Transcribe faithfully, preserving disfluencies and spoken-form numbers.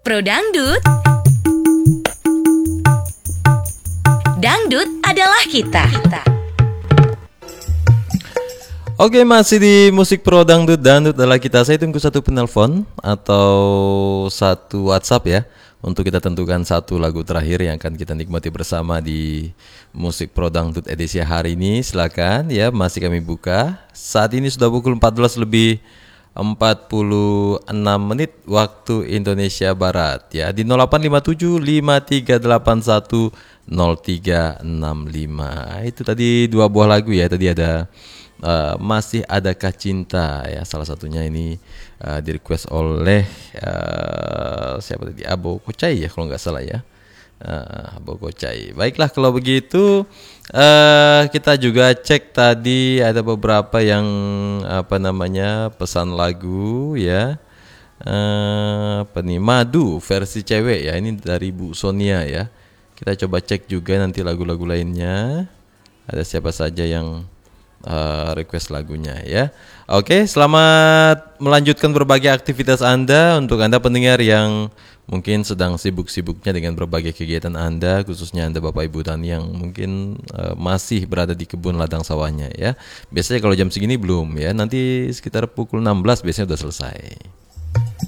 Pro Dangdut. Dangdut adalah kita. Oke, masih di musik Pro Dangdut, Dangdut adalah kita. Saya tunggu satu penelpon atau satu WhatsApp ya, untuk kita tentukan satu lagu terakhir yang akan kita nikmati bersama di musik Pro Dangdut edisi hari ini. Silakan ya, masih kami buka. Saat ini sudah pukul empat belas lebih empat puluh enam menit waktu Indonesia Barat ya, di nol delapan lima tujuh lima tiga delapan satu nol tiga enam lima. Itu tadi dua buah lagu ya. Tadi ada uh, Masih Adakah Cinta ya, salah satunya ini uh, di request oleh uh, siapa tadi, Abo Kocai ya kalau nggak salah ya. Uh, Abo Kocai. Baiklah kalau begitu, Uh, kita juga cek tadi ada beberapa yang apa namanya pesan lagu ya. Uh, apa nih, Madu versi cewek ya, ini dari Bu Sonia ya. Kita coba cek juga nanti lagu-lagu lainnya. Ada siapa saja yang uh, request lagunya ya. Oke, selamat melanjutkan berbagai aktivitas Anda. Untuk Anda pendengar yang mungkin sedang sibuk-sibuknya dengan berbagai kegiatan Anda, khususnya Anda Bapak Ibu Tani yang mungkin uh, masih berada di kebun ladang sawahnya ya. Biasanya kalau jam segini belum ya, nanti sekitar pukul enam belas biasanya udah selesai.